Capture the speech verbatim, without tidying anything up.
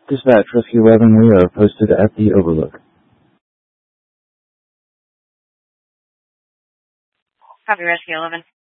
Dispatch Rescue eleven, we are posted at the Overlook. Copy, Rescue eleven.